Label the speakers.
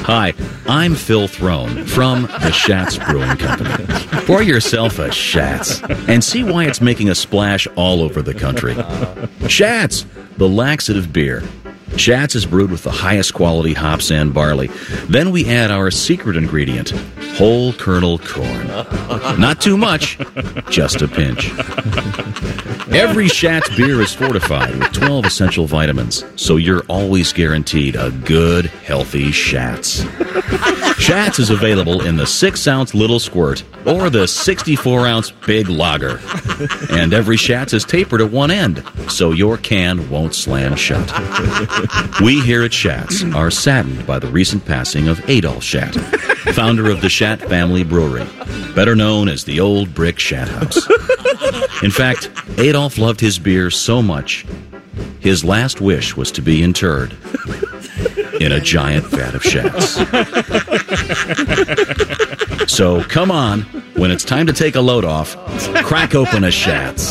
Speaker 1: Hi, I'm Phil Throne from the Schatz Brewing Company. Pour yourself a Schatz and see why it's making a splash all over the country. Schatz, the laxative beer. Schatz is brewed with the highest quality hops and barley. Then we add our secret ingredient, whole kernel corn. Not too much, just a pinch. Every Schatz beer is fortified with 12 essential vitamins, so you're always guaranteed a good, healthy Schatz. Schatz is available in the 6-ounce little squirt or the 64-ounce big lager. And every Schatz is tapered at one end, so your can won't slam shut. We here at Schatz are saddened by the recent passing of Adolf Schat, founder of the Schat Family Brewery, better known as the Old Brick Schat House. In fact, Adolf loved his beer so much, his last wish was to be interred in a giant vat of Schatz. So come on, when it's time to take a load off, crack open a Schatz.